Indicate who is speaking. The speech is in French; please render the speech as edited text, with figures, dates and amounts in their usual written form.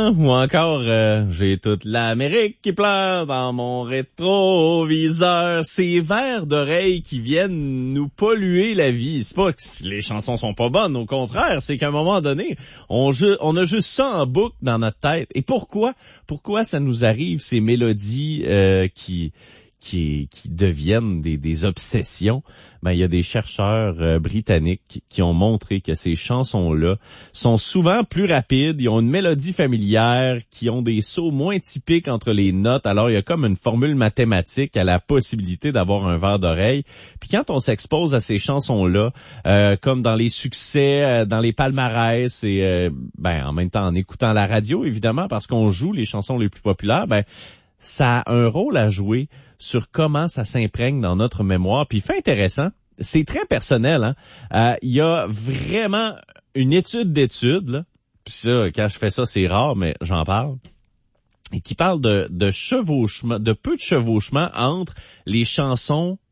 Speaker 1: hein? Ou encore j'ai toute l'Amérique qui pleure dans mon rétroviseur. Ces vers d'oreilles qui viennent nous polluer la vie. C'est pas que les chansons sont pas bonnes, au contraire, c'est qu'à un moment donné, on a juste ça en boucle dans notre tête. Et pourquoi ça nous arrive, ces mélodies qui deviennent des obsessions? Ben, il y a des chercheurs britanniques qui ont montré que ces chansons-là sont souvent plus rapides, ils ont une mélodie familière, qui ont des sauts moins typiques entre les notes. Alors, il y a comme une formule mathématique à la possibilité d'avoir un verre d'oreille. Puis quand on s'expose à ces chansons-là, comme dans les succès, dans les palmarès, et en même temps en écoutant la radio, évidemment, parce qu'on joue les chansons les plus populaires, ben ça a un rôle à jouer sur comment ça s'imprègne dans notre mémoire. Puis fait intéressant, c'est très personnel, hein. Il y a vraiment une étude d'études, là. Puis ça, quand je fais ça, c'est rare, mais j'en parle. Et qui parle de chevauchement, de peu de chevauchement entre les chansons